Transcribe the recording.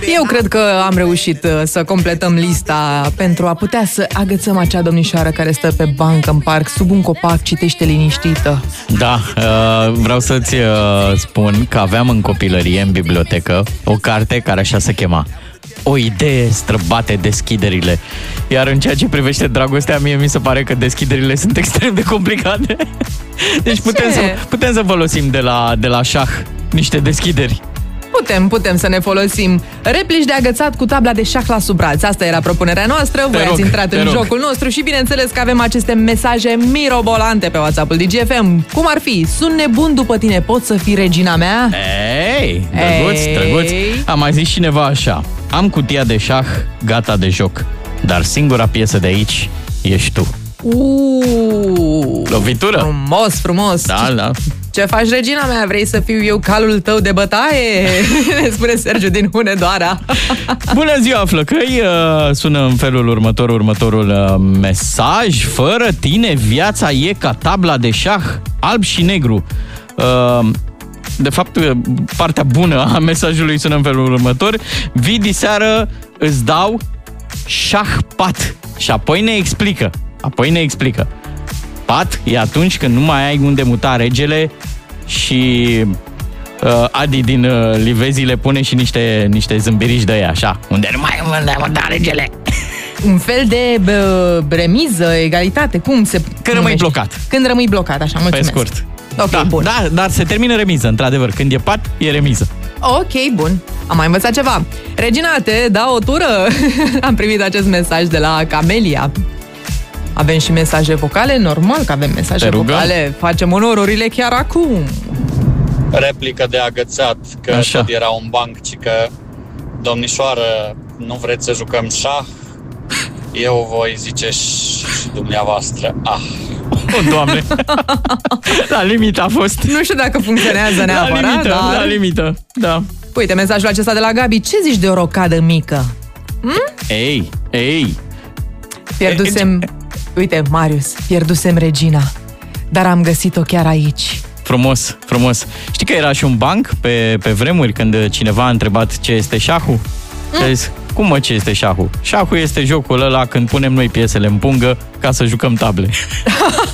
Eu cred că am reușit să completăm lista pentru a putea să agățăm acea domnișoară care stă pe bancă în parc, sub un copac, citește liniștită. Da, vreau să-ți spun că aveam în copilărie, în bibliotecă, o carte care așa se chema: O idee străbate deschiderile. Iar în ceea ce privește dragostea, mie mi se pare că deschiderile sunt extrem de complicate. Deci putem să folosim de la șah niște deschideri. Putem să ne folosim. Replici de agățat cu tabla de șah la sub braț. Asta era propunerea noastră. Voi ați intrat în jocul nostru și bineînțeles că avem aceste mesaje mirobolante pe WhatsApp-ul DGFM. Cum ar fi: sunt nebun după tine, poți să fii regina mea? Ei, drăguț. Am mai zis cineva așa: am cutia de șah gata de joc, dar singura piesă de aici ești tu. Lovitură. Frumos. Da. Ce faci, regina mea? Vrei să fiu eu calul tău de bătaie? Ne spune Sergiu din Hunedoara. Bună ziua, Flăcăi! Sună în felul următorul mesaj: fără tine viața e ca tabla de șah, alb și negru. De fapt, partea bună a mesajului sună în felul următor: vii diseară, îți dau șah-pat și apoi ne explică. Pat e atunci când nu mai ai unde muta regele și Adi din Livezi le pune și niște zâmbiriși de aia, așa, unde nu mai ai unde muta regele. Un fel de remiză, egalitate, cum se Când rămâi blocat. Când rămâi blocat, așa, mulțumesc. Pe scurt. Ok, bun. Da, dar se termină remiză, într-adevăr. Când e pat, e remiză. Ok, bun. Am mai învățat ceva. Regina, te dau o tură? Am primit acest mesaj de la Camelia. Avem și mesaje vocale? Normal că avem mesaje vocale. Facem onorurile chiar acum. Replică de agățat, că așa. tot era un banc, ci că domnișoară, nu vreți să jucăm șah? Eu voi zice și dumneavoastră. Doamne. La limită a fost. Nu știu dacă funcționează neapărat, La limită, da. Uite, mesajul acesta de la Gabi. Ce zici de o rocadă mică? Ei. Pierdusem... Uite, Marius, pierdusem regina, dar am găsit-o chiar aici. Frumos. Știi că era și un banc pe vremuri când cineva a întrebat ce este șahul? Și a zis: cum mă, ce este șahul? Șahul este jocul ăla când punem noi piesele în pungă ca să jucăm table.